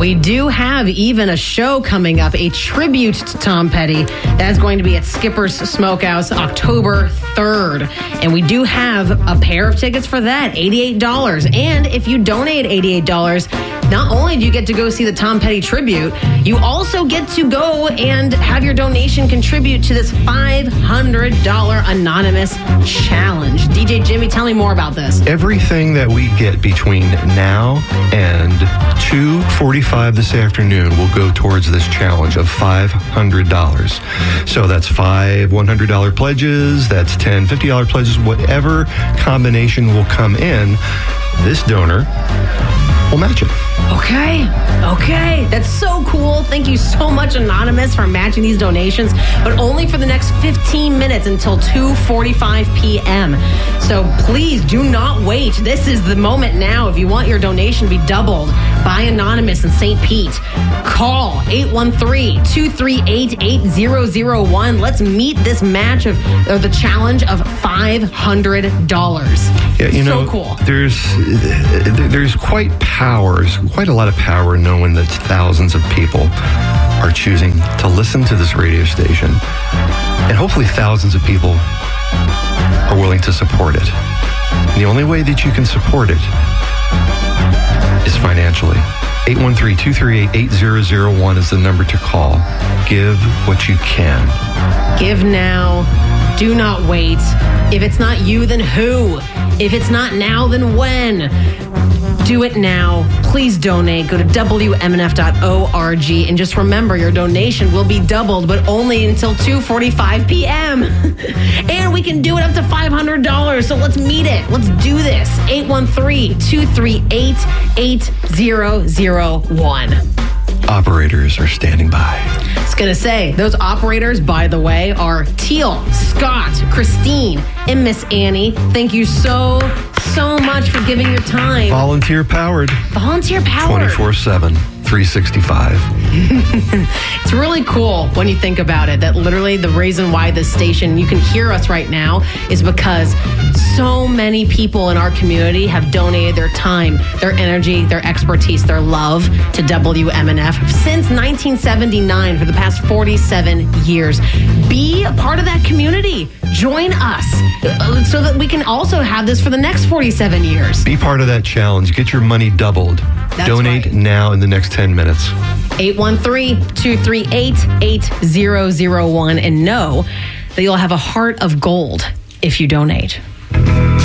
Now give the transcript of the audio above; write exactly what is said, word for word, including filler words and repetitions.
We do have even a show coming up, a tribute to Tom Petty. That's going to be at Skipper's Smokehouse October third. And we do have a pair of tickets for that, eighty-eight dollars. And if you donate eighty-eight dollars, not only do you get to go see the Tom Petty tribute, you also get to go and have your donation contribute to this five hundred dollars anonymous challenge. D J Jimmy, tell me more about this. Everything that we get between now and two forty-five this afternoon will go towards this challenge of five hundred dollars. So that's five one hundred dollars pledges, that's ten fifty dollars pledges, whatever combination will come in, this donor will match it. Okay, okay. That's so cool. Thank you so much, Anonymous, for matching these donations, but only for the next fifteen minutes until two forty-five p.m. So please do not wait. This is the moment now. If you want your donation to be doubled by Anonymous in Saint Pete, call eight one three, two three eight, eight zero zero one. Let's meet this match of or the challenge of five hundred dollars. Yeah, you so know, cool. There's there's quite powers, quite a lot of power knowing that thousands of people are choosing to listen to this radio station, and hopefully thousands of people are willing to support it. And the only way that you can support it is financially. eight one three, two three eight, eight zero zero one is the number to call. Give what you can. Give now. Do not wait. If it's not you, then who? If it's not now, then when? Do it now. Please donate. Go to W M N F dot org and just remember your donation will be doubled, but only until two forty-five p.m. And we can do it up to five hundred dollars. So let's meet it. Let's do this. eight one three, two three eight, eight zero zero one. Operators are standing by. I was going to say, those operators, by the way, are Teal, Scott, Christine, and Miss Annie. Thank you so, so much for giving your time. Volunteer powered. Volunteer powered. twenty-four seven, three sixty-five. It's really cool when you think about it, that literally the reason why this station, you can hear us right now, is because so many people in our community have donated their time, their energy, their expertise, their love to W M N F since nineteen seventy-nine, for the past forty-seven years. Be a part of that community. Join us so that we can also have this for the next forty-seven years. Be part of that challenge. Get your money doubled. That's Donate right. now in the next ten minutes. eight one three, two three eight, eight zero zero one, and know that you'll have a heart of gold if you donate.